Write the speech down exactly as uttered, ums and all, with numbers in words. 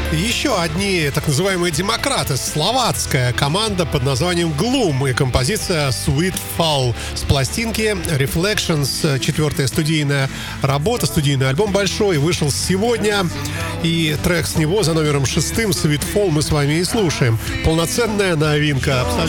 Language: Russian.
Еще одни так называемые демократы. Словацкая команда под названием Gloom и композиция Sweet Fall с пластинки Reflections. Четвертая студийная работа, студийный альбом большой, вышел сегодня. И трек с него за номером шестым Sweet Fall мы с вами и слушаем. Полноценная новинка, абсолютно.